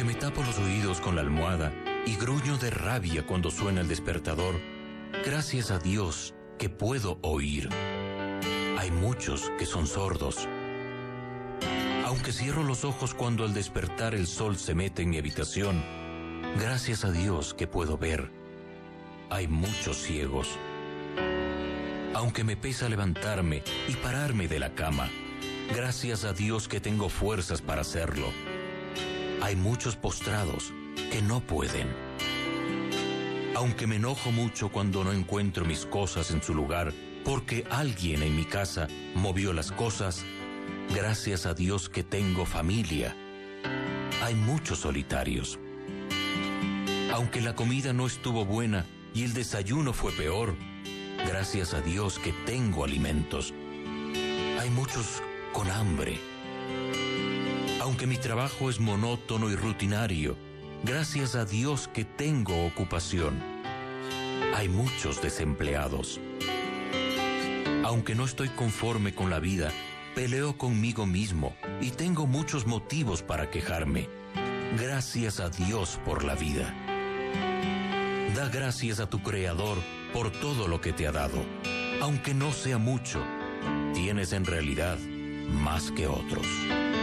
Aunque me tapo los oídos con la almohada y gruño de rabia cuando suena el despertador, gracias a Dios que puedo oír. Hay muchos que son sordos. Aunque cierro los ojos cuando al despertar el sol se mete en mi habitación, gracias a Dios que puedo ver. Hay muchos ciegos. Aunque me pesa levantarme y pararme de la cama, gracias a Dios que tengo fuerzas para hacerlo. Hay muchos postrados que no pueden. Aunque me enojo mucho cuando no encuentro mis cosas en su lugar, porque alguien en mi casa movió las cosas, gracias a Dios que tengo familia. Hay muchos solitarios. Aunque la comida no estuvo buena y el desayuno fue peor, gracias a Dios que tengo alimentos. Hay muchos con hambre. Aunque mi trabajo es monótono y rutinario, gracias a Dios que tengo ocupación. Hay muchos desempleados. Aunque no estoy conforme con la vida, peleo conmigo mismo y tengo muchos motivos para quejarme. Gracias a Dios por la vida. Da gracias a tu Creador por todo lo que te ha dado. Aunque no sea mucho, tienes en realidad más que otros.